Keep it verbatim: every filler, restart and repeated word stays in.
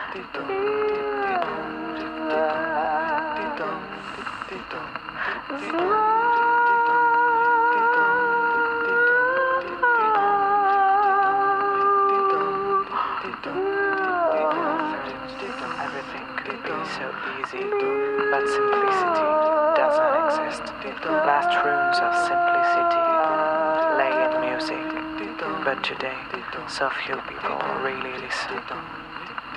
Everything could be so easy, but simplicity doesn't exist. Last runes of simplicity lay in music, but today so few people really listen.